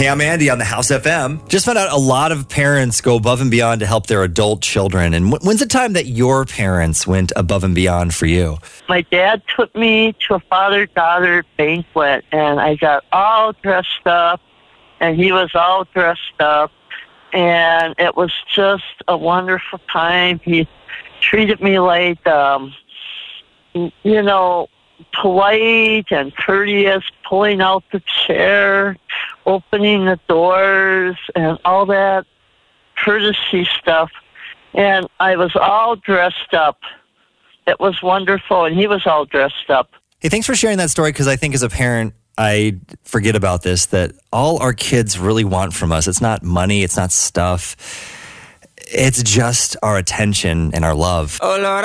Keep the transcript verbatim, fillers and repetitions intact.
Hey, I'm Andy on the House F M. Just found out a lot of parents go above and beyond to help their adult children. And when's the time that your parents went above and beyond for you? My dad took me to a father-daughter banquet, and I got all dressed up, and he was all dressed up, and it was just a wonderful time. He treated me like, um, you know, polite and courteous, pulling out the chair, opening the doors, and all that courtesy stuff. And I was all dressed up. It was wonderful, and he was all dressed up. Hey, thanks for sharing that story, because I think as a parent, I forget about this, that all our kids really want from us, it's not money, it's not stuff. It's just our attention and our love. Oh, Lord.